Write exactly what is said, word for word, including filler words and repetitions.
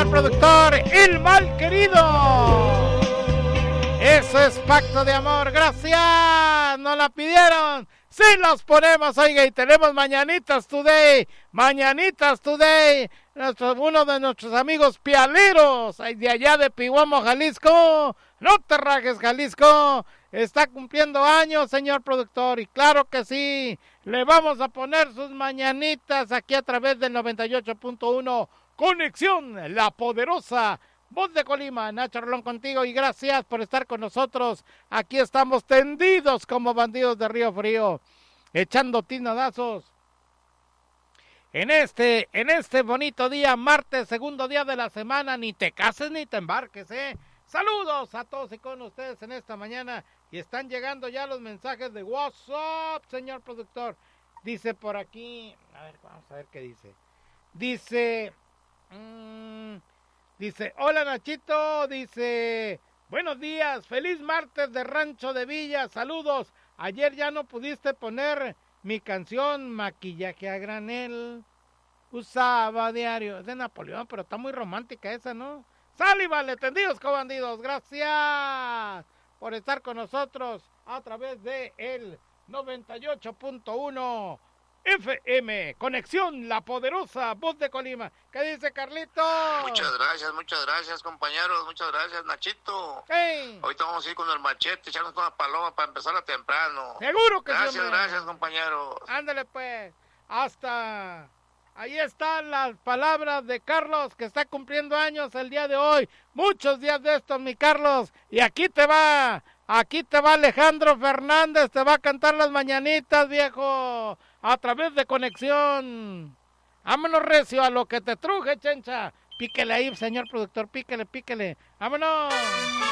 señor productor, el mal querido. Eso es pacto de amor, gracias, nos la pidieron. Sí las ponemos, oiga, y tenemos Mañanitas Today, Mañanitas Today, nuestro, uno de nuestros amigos pialeros, de allá de Pihuamo, Jalisco, no te rajes, Jalisco, está cumpliendo años, señor productor, y claro que sí, le vamos a poner sus mañanitas aquí a través del noventa y ocho punto uno, Conexión, la poderosa Voz de Colima. Nacho Rolón contigo y gracias por estar con nosotros. Aquí estamos tendidos como bandidos de Río Frío, echando tinadazos. En este, en este bonito día, martes, segundo día de la semana, ni te cases ni te embarques, ¿eh? Saludos a todos y con ustedes en esta mañana. Y están llegando ya los mensajes de WhatsApp, señor productor. Dice por aquí, a ver, vamos a ver qué dice. Dice... Mmm, Dice, hola Nachito, dice, buenos días, feliz martes de Rancho de Villa, saludos. Ayer ya no pudiste poner mi canción Maquillaje a Granel, usaba diario, es de Napoleón, pero está muy romántica esa, ¿no? Sal y vale, tendidos cobandidos, gracias por estar con nosotros a través de el noventa y ocho punto uno F M, Conexión, la poderosa Voz de Colima. ¿Qué dice Carlito? Muchas gracias, muchas gracias, compañeros. Muchas gracias, Nachito. Hey. Ahorita vamos a ir con el machete, echarnos una paloma para empezar a temprano. Seguro que sí. Gracias, hombre. gracias, compañeros. Ándale, pues. Hasta... Ahí están las palabras de Carlos, que está cumpliendo años el día de hoy. Muchos días de estos, mi Carlos. Y aquí te va, aquí te va Alejandro Fernández, te va a cantar las mañanitas, viejo, a través de Conexión. Vámonos recio a lo que te truje, chencha. Píquele ahí, señor productor, píquele, píquele. Vámonos.